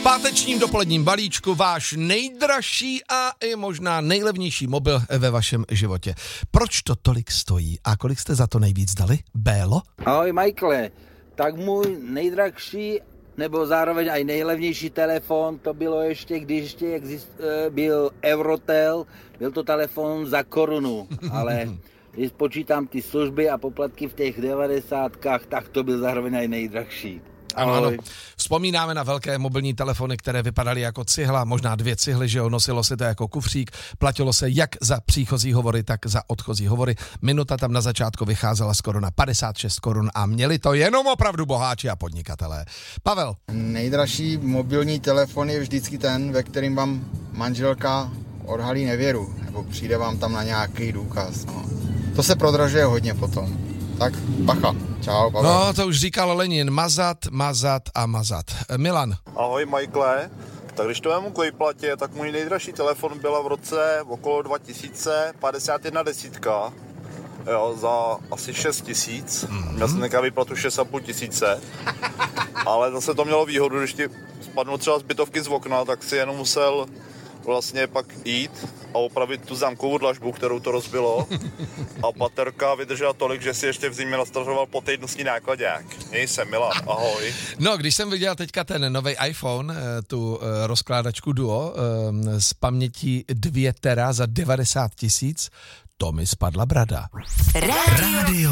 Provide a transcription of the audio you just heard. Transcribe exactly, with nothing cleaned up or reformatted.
pátečním dopoledním balíčku váš nejdražší a i možná nejlevnější mobil ve vašem životě. Proč to tolik stojí a kolik jste za to nejvíc dali? Bélo? Ahoj Michaele, tak můj nejdražší nebo zároveň i nejlevnější telefon, to bylo ještě, když ještě exist, byl Eurotel, byl to telefon za korunu, ale když počítám ty služby a poplatky v těch devadesátkách, tak to byl zároveň i nejdražší. Ano, ano. Vzpomínáme na velké mobilní telefony, které vypadaly jako cihla, možná dvě cihly, že jo, nosilo se to jako kufřík, platilo se jak za příchozí hovory, tak za odchozí hovory. Minuta tam na začátku vycházela skoro na padesát šest korun a měli to jenom opravdu boháči a podnikatelé. Pavel. Nejdražší mobilní telefon je vždycky ten, ve kterým vám manželka odhalí nevěru, nebo přijde vám tam na nějaký důkaz. No. To se prodražuje hodně potom. Tak bacha. Čau, Pavel. No, to už říkal Lenin. Mazat, mazat a mazat. Milan. Ahoj, Michaele. Tak když to vemu k výplatě, tak můj nejdražší telefon byla v roce okolo dva tisíce padesát jedna desítka. Jo, za asi šest tisíc. Mm-hmm. Měl jsem nějaká výplatu šest a půl tisíce. Ale zase to mělo výhodu, když ti spadnou třeba zbytovky z okna, tak si jenom musel vlastně pak jít a opravit tu zámkovou dlažbu, kterou to rozbilo. A baterka vydržela tolik, že si ještě v zimě nastartoval po týdnostní nákladák. Měj se, Milan, ahoj. No, když jsem viděl teďka ten nový iPhone, tu rozkládačku Duo s pamětí dvě tera za devadesát tisíc, to mi spadla brada. Rádio